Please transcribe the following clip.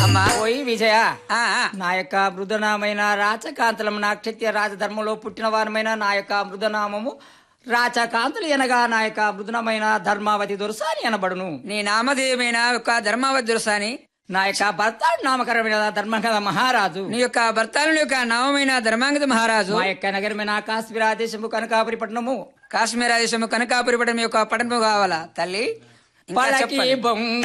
అమ్మా పోయి విజయ ఆ, ఆ. నా యొక్క మృదనామైన రాచకాంతలం నాక్షత్య రాజధర్మంలో పుట్టిన వారమైన నా యొక్క మృదనామము రాచకాంతులు అనగా నా యొక్క మృదనమైన ధర్మావతి దొరసాని అనబడును. నీ నామధేయమైన యొక్క ధర్మావతి దురసాని, నా యొక్క భర్త నామకరమైన ధర్మంగద మహారాజు, నీ యొక్క భర్తల యొక్క నామమైన ధర్మాంగత మహారాజు, మా యొక్క నగరమైన కాశ్మీరా దేశము కనకాపురి పట్టణము, కాశ్మీర దేశము కనకాపురి పట్టణం యొక్క పట్టణము కావాలా తల్లి? ఇంకా పలకి చెప్పండి. బొంగ